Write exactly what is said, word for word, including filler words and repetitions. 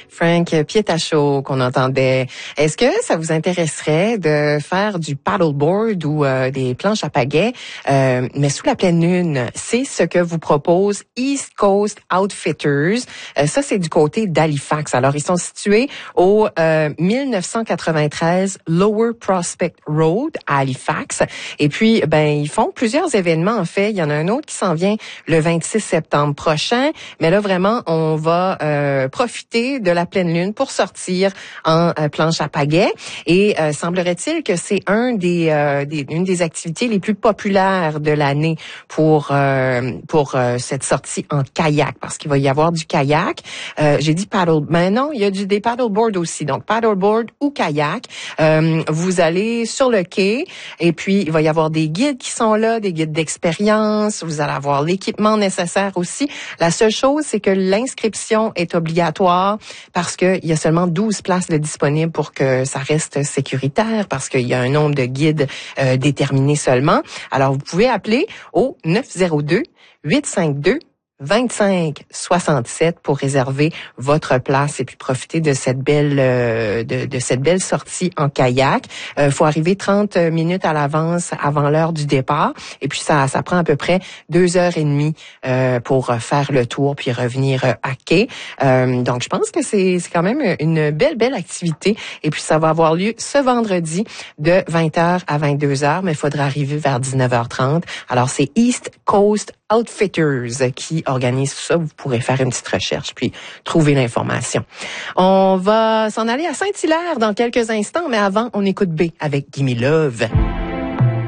Frank Pietachot qu'on entendait. Est-ce que ça vous intéresserait de faire du paddleboard ou euh, des planches à pagaie, euh, mais sous la pleine lune? C'est ce que vous propose East Coast Outfitters. Euh, ça, c'est du côté d'Halifax. Alors, ils sont situés au euh, mille neuf cent quatre-vingt-treize Lower Prospect Road à Halifax. Et puis, ben, ils font plusieurs événements, en fait. Il y en a un autre qui s'en vient le vingt-six septembre prochain. Mais là, vraiment, on va euh, profiter de la pleine lune pour sortir en euh, planche à pagaie. Et euh, semblerait-il que c'est un des, euh, des une des activités les plus populaires de l'année pour euh, pour euh, cette sortie en kayak, parce qu'il va y avoir du kayak. Euh, j'ai dit paddle, mais non, il y a du des paddleboard aussi. Donc paddleboard ou kayak. Euh, vous allez sur le quai et puis il va y avoir des guides qui sont là, des guides d'expérience. Vous allez avoir l'équipement nécessaire aussi. La seule chose, c'est que l'inscription est obligatoire parce que il y a seulement douze places de disponibles pour que ça reste sécuritaire, parce qu'il y a un nombre de guides euh, déterminé seulement. Alors vous pouvez appeler au neuf zéro deux, huit cinq deux, vingt-cinq soixante-sept pour réserver votre place et puis profiter de cette belle euh, de, de cette belle sortie en kayak. Euh, faut arriver trente minutes à l'avance avant l'heure du départ et puis ça ça prend à peu près deux heures et demie euh, pour faire le tour puis revenir à quai. Euh, donc je pense que c'est c'est quand même une belle belle activité et puis ça va avoir lieu ce vendredi de vingt heures à vingt-deux heures, mais il faudra arriver vers dix-neuf heures trente. Alors c'est East Coast Outfitters qui organise tout ça. Vous pourrez faire une petite recherche puis trouver l'information. On va s'en aller à Saint-Hilaire dans quelques instants, mais avant, on écoute B avec Gimme Love.